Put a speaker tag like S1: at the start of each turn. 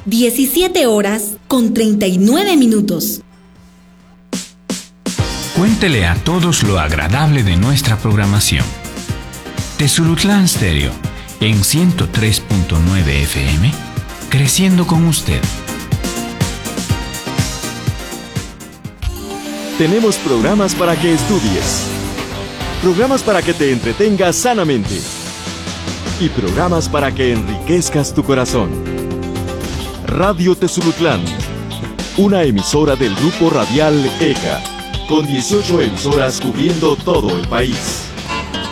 S1: 17:39.
S2: Cuéntele a todos lo agradable de nuestra programación. Tezulutlán Stereo, en 103.9 FM, creciendo con usted.
S3: Tenemos programas para que estudies, programas para que te entretengas sanamente y programas para que enriquezcas tu corazón. Radio Tezulutlán, una emisora del grupo radial ECA, con 18 emisoras cubriendo todo el país.